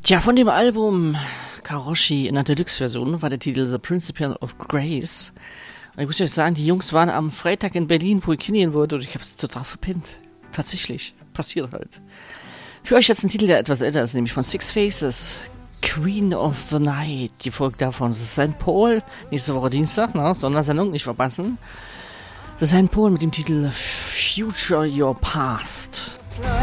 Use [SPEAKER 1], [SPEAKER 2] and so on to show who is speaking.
[SPEAKER 1] Tja, von dem Album Karoshi in der Deluxe-Version war der Titel The Principle of Grace. Und ich muss euch sagen, die Jungs waren am Freitag in Berlin, wo ich hingehen wollte, und ich habe es total verpennt. Tatsächlich. Passiert halt. Für euch jetzt ein Titel, der etwas älter ist, nämlich von Six Faces. Queen of the Night. Die Folge davon. Das ist St. Paul. Nächste Woche Dienstag, ne? Sondersendung, nicht verpassen. Das ist St. Paul mit dem Titel Future Your Past.